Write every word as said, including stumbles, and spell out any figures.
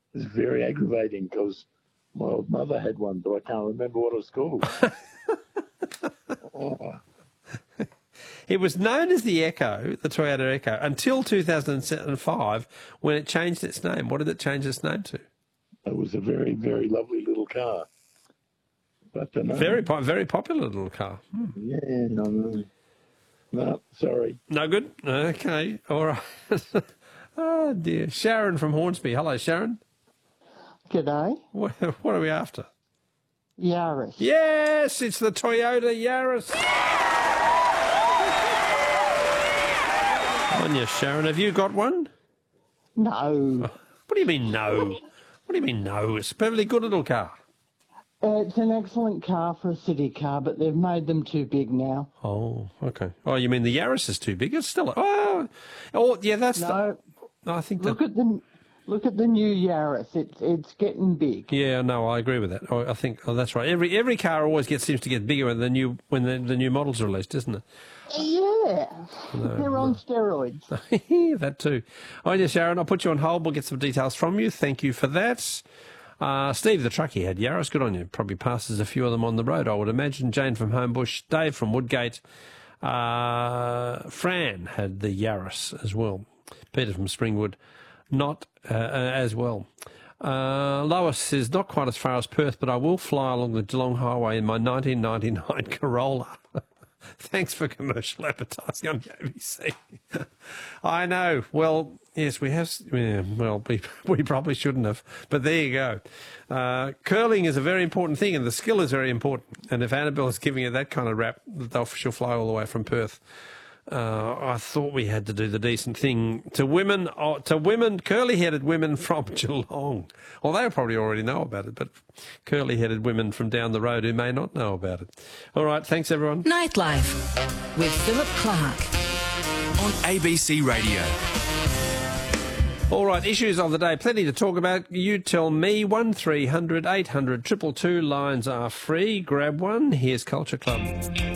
It's very aggravating because my old mother had one, but I can't remember what it was called. oh. It was known as the Echo, the Toyota Echo, until two thousand five when it changed its name. What did it change its name to? It was a very, very lovely little car. But the name, very, po- very popular little car. Hmm. Yeah, no, no. No, sorry. No good? Okay, all right. Oh, dear. Sharon from Hornsby. Hello, Sharon. G'day. What, what are we after? Yaris. Yes, it's the Toyota Yaris. On you, Sharon. Have you got one? No. What do you mean, no? What do you mean, no? It's a perfectly good little car. Uh, it's an excellent car for a city car, but they've made them too big now. Oh, okay. Oh, you mean the Yaris is too big? It's still... Oh, oh yeah, that's... No. The, I think look that... at the look at the new Yaris. It's it's getting big. Yeah, no, I agree with that. Oh, I think oh, that's right. Every every car always gets seems to get bigger when the new when the, the new models are released, isn't it? Yeah, No, they're no. on steroids. That too. Oh, yeah, Sharon, I'll put you on hold. We'll get some details from you. Thank you for that. Uh, Steve, the truckie, had Yaris. Good on you. Probably passes a few of them on the road, I would imagine. Jane from Homebush, Dave from Woodgate. Uh, Fran had the Yaris as well. Peter from Springwood, not uh, uh, as well. Uh, Lois says, not quite as far as Perth, but I will fly along the Geelong Highway in my nineteen ninety-nine Corolla. Thanks for commercial advertising on the A B C. I know. Well, yes, we have. Yeah, well, we, we probably shouldn't have. But there you go. Uh, curling is a very important thing, and the skill is very important. And if Annabelle is giving it that kind of rap, they'll, she'll fly all the way from Perth. Uh, I thought we had to do the decent thing to women, uh, to women, curly-headed women from Geelong. Well, they probably already know about it, but curly-headed women from down the road who may not know about it. All right, thanks, everyone. Nightlife with Philip Clark on A B C Radio. All right, issues of the day, plenty to talk about. You tell me, one three hundred eight hundred two two two, lines are free. Grab one. Here's Culture Club.